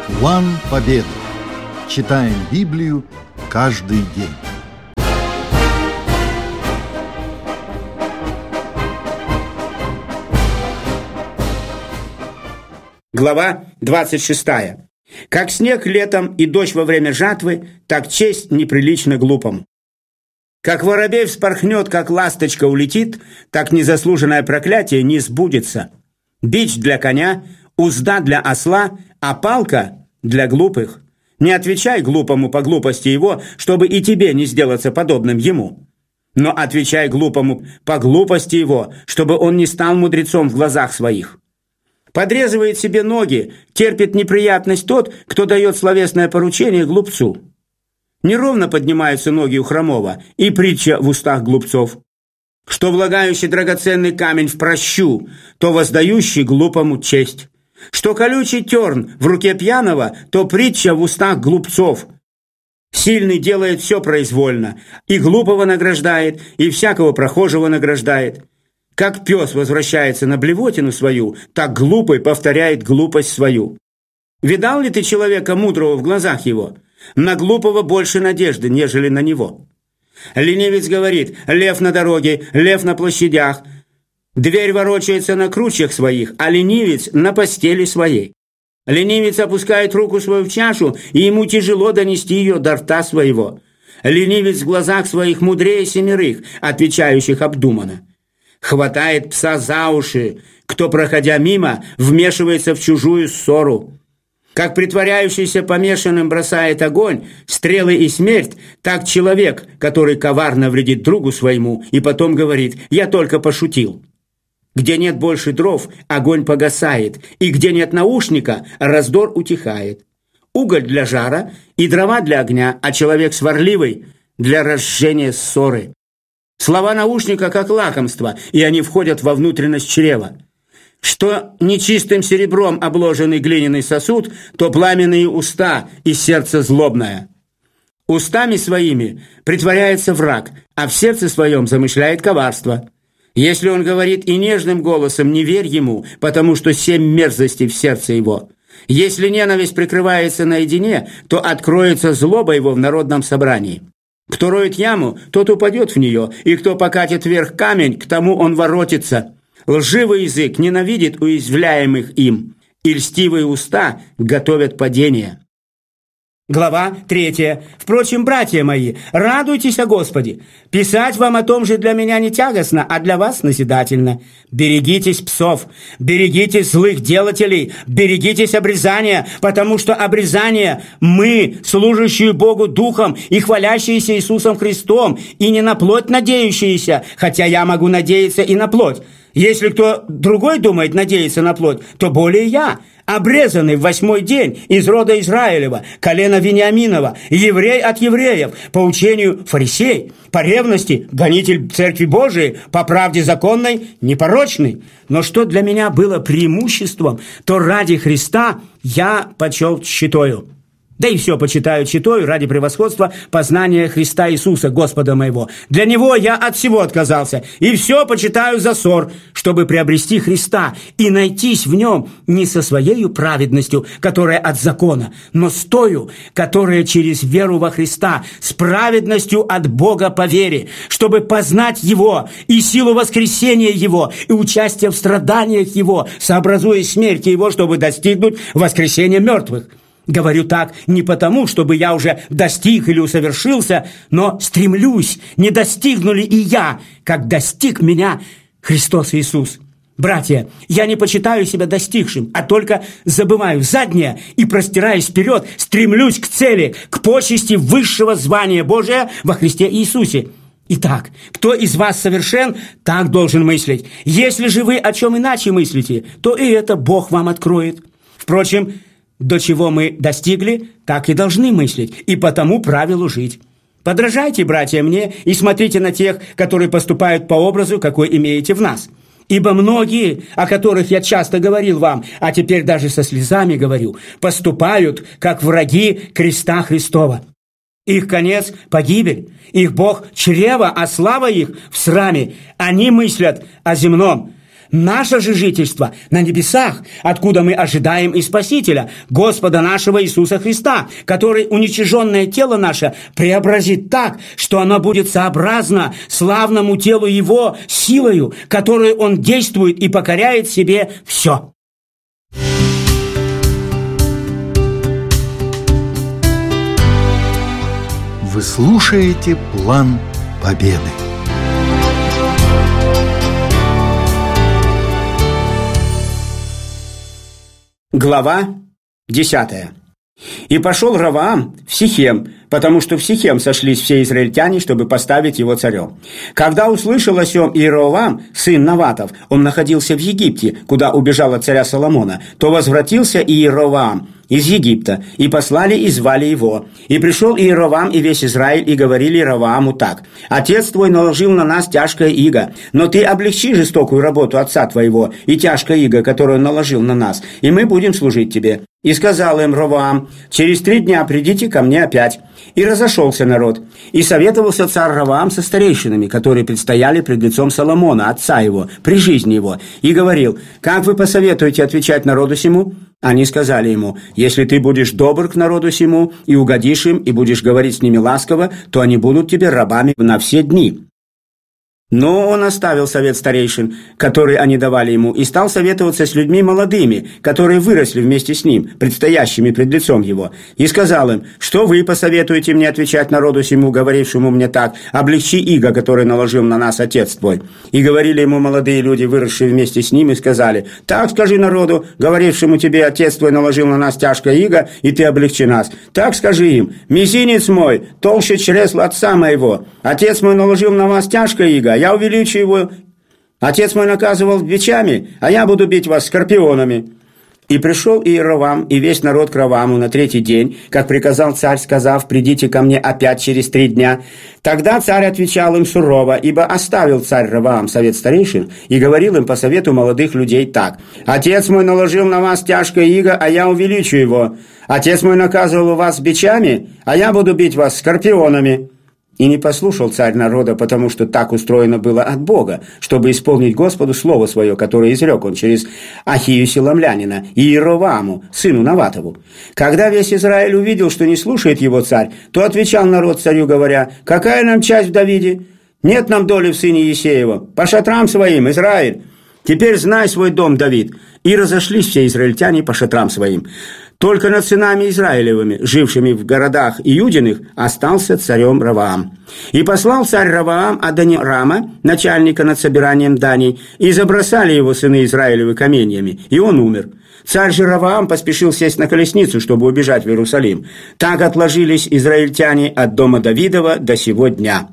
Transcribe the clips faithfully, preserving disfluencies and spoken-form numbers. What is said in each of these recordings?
План победы. Читаем Библию каждый день. Глава двадцать шестая. Как снег летом и дождь во время жатвы, так честь неприлична глупому. Как воробей вспорхнет, как ласточка улетит, так незаслуженное проклятие не сбудется. Бич для коня, узда для осла, а палка для глупых. Не отвечай глупому по глупости его, чтобы и тебе не сделаться подобным ему. Но отвечай глупому по глупости его, чтобы он не стал мудрецом в глазах своих. Подрезывает себе ноги, терпит неприятность тот, кто дает словесное поручение глупцу. Неровно поднимаются ноги у хромого, и притча в устах глупцов. Что влагающий драгоценный камень в прощу, то воздающий глупому честь. Что колючий терн в руке пьяного, то притча в устах глупцов. Сильный делает все произвольно, и глупого награждает, и всякого прохожего награждает. Как пес возвращается на блевотину свою, так глупый повторяет глупость свою. Видал ли ты человека мудрого в глазах его? На глупого больше надежды, нежели на него. Ленивец говорит: лев на дороге, лев на площадях. Дверь ворочается на кручьях своих, а ленивец на постели своей. Ленивец опускает руку свою в чашу, и ему тяжело донести ее до рта своего. Ленивец в глазах своих мудрее семерых, отвечающих обдуманно. Хватает пса за уши, кто, проходя мимо, вмешивается в чужую ссору. Как притворяющийся помешанным бросает огонь, стрелы и смерть, так человек, который коварно вредит другу своему и потом говорит: «Я только пошутил». Где нет больше дров, огонь погасает, и где нет наушника, раздор утихает. Уголь для жара и дрова для огня, а человек сварливый для разжения ссоры. Слова наушника как лакомство, и они входят во внутренность чрева. Что нечистым серебром обложенный глиняный сосуд, то пламенные уста и сердце злобное. Устами своими притворяется враг, а в сердце своем замышляет коварство. Если он говорит и нежным голосом, не верь ему, потому что семь мерзостей в сердце его. Если ненависть прикрывается наедине, то откроется злоба его в народном собрании. Кто роет яму, тот упадет в нее, и кто покатит вверх камень, к тому он воротится. Лживый язык ненавидит уязвляемых им, и льстивые уста готовят падение. Глава третья. Впрочем, братья мои, радуйтесь о Господе. Писать вам о том же для меня не тягостно, а для вас назидательно. Берегитесь псов, берегитесь злых делателей, берегитесь обрезания, потому что обрезание мы, служащие Богу Духом и хвалящиеся Иисусом Христом, и не на плоть надеющиеся, хотя я могу надеяться и на плоть. Если кто другой думает надеяться на плоть, то более я, обрезанный в восьмой день из рода Израилева, колена Вениаминова, еврей от евреев, по учению фарисей, по ревности гонитель Церкви Божией, по правде законной непорочный. Но что для меня было преимуществом, то ради Христа я почел тщетою. Да и все почитаю тщетою ради превосходства познания Христа Иисуса, Господа моего. Для Него я от всего отказался, и все почитаю за ссор, чтобы приобрести Христа и найтись в Нем не со своей праведностью, которая от закона, но с тою, которая через веру во Христа, с праведностью от Бога по вере, чтобы познать Его и силу воскресения Его, и участие в страданиях Его, сообразуя смерти Его, чтобы достигнуть воскресения мертвых. Говорю так не потому, чтобы я уже достиг или усовершился, но стремлюсь, не достигну ли и я, как достиг меня Христос Иисус. Братья, я не почитаю себя достигшим, а только забываю заднее и, простираясь вперед, стремлюсь к цели, к почести высшего звания Божия во Христе Иисусе. Итак, кто из вас совершен, так должен мыслить. Если же вы о чем иначе мыслите, то и это Бог вам откроет. Впрочем, до чего мы достигли, так и должны мыслить, и по тому правилу жить. Подражайте, братья, мне и смотрите на тех, которые поступают по образу, какой имеете в нас. Ибо многие, о которых я часто говорил вам, а теперь даже со слезами говорю, поступают, как враги креста Христова. Их конец – погибель, их Бог – чрево, а слава их в сраме. Они мыслят о земном. Наше же жительство на небесах, откуда мы ожидаем и Спасителя, Господа нашего Иисуса Христа, который уничиженное тело наше преобразит так, что оно будет сообразно славному телу Его силою, которую Он действует и покоряет себе все». Вы слушаете «План победы». Глава десятая. «И пошел Ровоам в Сихем, потому что в Сихем сошлись все израильтяне, чтобы поставить его царем. Когда услышал о сем Иеровоам, сын Наватов, он находился в Египте, куда убежал от царя Соломона, то возвратился Иеровоам из Египта, и послали и звали его. И пришел Иеровоам и весь Израиль, и говорили Ровоаму так: «Отец твой наложил на нас тяжкое иго, но ты облегчи жестокую работу отца твоего и тяжкое иго, которое он наложил на нас, и мы будем служить тебе». И сказал им Ровоам: «Через три дня придите ко мне опять». И разошелся народ. И советовался царь Ровоам со старейшинами, которые предстояли пред лицом Соломона, отца его, при жизни его, и говорил: «Как вы посоветуете отвечать народу сему?» Они сказали ему: «Если ты будешь добр к народу сему, и угодишь им, и будешь говорить с ними ласково, то они будут тебе рабами на все дни». Но он оставил совет старейшин, который они давали ему, и стал советоваться с людьми молодыми, которые выросли вместе с ним, предстоящими пред лицом его, и сказал им: «Что вы посоветуете мне отвечать народу сему, говорившему мне так: облегчи иго, которое наложил на нас отец твой?» И говорили ему молодые люди, выросшие вместе с ним, и сказали: «Так скажи народу, говорившему тебе: отец твой наложил на нас тяжкое иго, и ты облегчи нас. Так скажи им: мизинец мой толще чресла отца моего. Отец мой наложил на вас тяжкое иго, я увеличу его. Отец мой наказывал бичами, а я буду бить вас скорпионами». И пришел Иеровоам и весь народ к Ровоаму на третий день, как приказал царь, сказав: «Придите ко мне опять через три дня». Тогда царь отвечал им сурово, ибо оставил царь Ровоам совет старейшин и говорил им по совету молодых людей так: «Отец мой наложил на вас тяжкое иго, а я увеличу его. Отец мой наказывал вас бичами, а я буду бить вас скорпионами». И не послушал царь народа, потому что так устроено было от Бога, чтобы исполнить Господу слово свое, которое изрек он через Ахию Силамлянина и Иеровоаму, сыну Наватову. Когда весь Израиль увидел, что не слушает его царь, то отвечал народ царю, говоря: «Какая нам часть в Давиде? Нет нам доли в сыне Иисеева. По шатрам своим, Израиль! Теперь знай свой дом, Давид». И разошлись все израильтяне по шатрам своим. Только над сынами Израилевыми, жившими в городах Иудиных, остался царем Ровоам. И послал царь Ровоам Адонирама, начальника над собиранием даний, и забросали его сыны Израилевы каменьями, и он умер. Царь же Ровоам поспешил сесть на колесницу, чтобы убежать в Иерусалим. Так отложились израильтяне от дома Давидова до сего дня.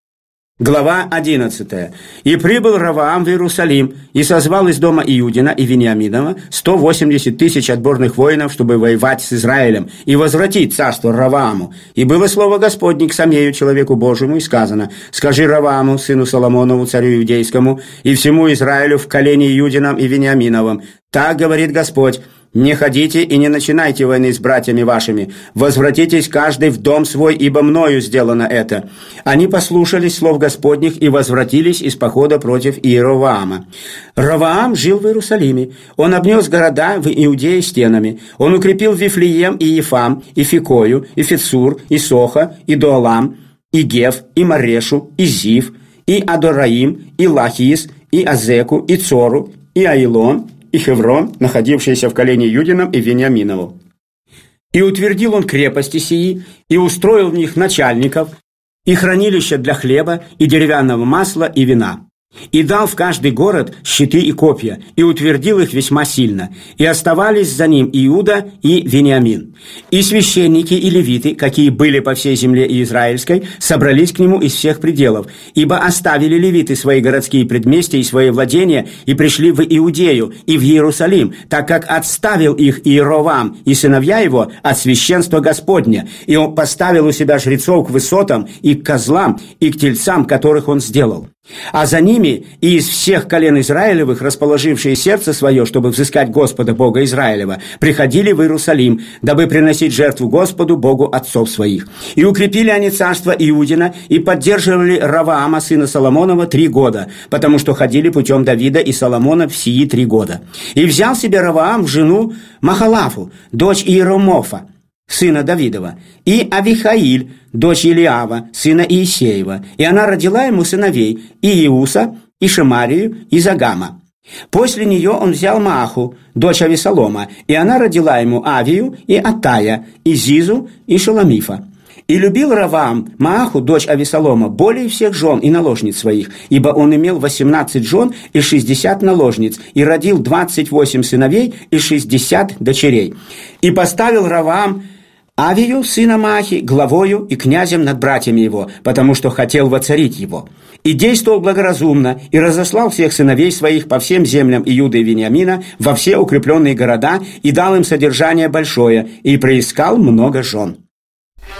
Глава одиннадцатая. «И прибыл Ровоам в Иерусалим, и созвал из дома Иудина и Вениаминова сто восемьдесят тысяч отборных воинов, чтобы воевать с Израилем и возвратить царство Ровоаму. И было слово Господне к Самею, человеку Божьему, и сказано: скажи Ровоаму, сыну Соломонову, царю иудейскому, и всему Израилю в колене Иудином и Вениаминовом: так говорит Господь: не ходите и не начинайте войны с братьями вашими. Возвратитесь каждый в дом свой, ибо мною сделано это». Они послушались слов Господних и возвратились из похода против Иеровоама. Ровоам жил в Иерусалиме. Он обнес города в Иудее стенами. Он укрепил Вифлеем и Ефам, и Фикою, и Фицур, и Соха, и Доалам, и Гев, и Марешу, и Зив, и Адораим, и Лахиис, и Азеку, и Цору, и Аилон, и Хеврон, находившиеся в колене Иудином и Вениаминову. И утвердил он крепости сии, и устроил в них начальников, и хранилища для хлеба, и деревянного масла, и вина. И дал в каждый город щиты и копья, и утвердил их весьма сильно, и оставались за ним Иуда и Вениамин. И священники и левиты, какие были по всей земле израильской, собрались к нему из всех пределов, ибо оставили левиты свои городские предместья и свои владения, и пришли в Иудею и в Иерусалим, так как отставил их Иеровоам и сыновья его от священства Господня, и он поставил у себя жрецов к высотам и к козлам, и к тельцам, которых он сделал. А за ними и из всех колен Израилевых, расположившие сердце свое, чтобы взыскать Господа Бога Израилева, приходили в Иерусалим, дабы приносить жертву Господу Богу отцов своих. И укрепили они царство Иудина, и поддерживали Раваама, сына Соломонова, три года, потому что ходили путем Давида и Соломона в сии три года. И взял себе Раваам в жену Махалафу, дочь Иеромофа, сына Давидова, и Авихаиль, дочь Елиава, сына Иисеева, и она родила ему сыновей Иуса, и Шемарию, и Загама. После нее он взял Мааху, дочь Авесолома, и она родила ему Авию, и Атая, и Зизу, и Шеламифа. И любил Раваам Мааху, дочь Авесолома, более всех жен и наложниц своих, ибо он имел восемнадцать жен и шестьдесят наложниц, и родил двадцать восемь сыновей и шестьдесят дочерей. И поставил Раваам Авию, сына Маахи, главою и князем над братьями его, потому что хотел воцарить его. И действовал благоразумно, и разослал всех сыновей своих по всем землям Иуды и Вениамина во все укрепленные города, и дал им содержание большое, и проискал много жен.